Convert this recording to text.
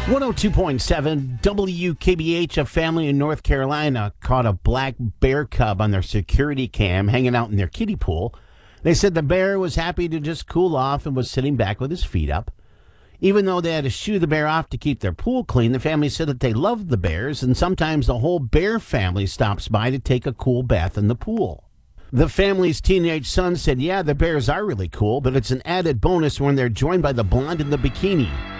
102.7 WKBH. A family in North Carolina caught a black bear cub on their security cam hanging out in their kiddie pool. They said the bear was happy to just cool off and was sitting back with his feet up. Even though they had to shoo the bear off to keep their pool clean, the family said that they loved the bears, and sometimes the whole bear family stops by to take a cool bath in the pool. The family's teenage son said, yeah, the bears are really cool, but it's an added bonus when they're joined by the blonde in the bikini.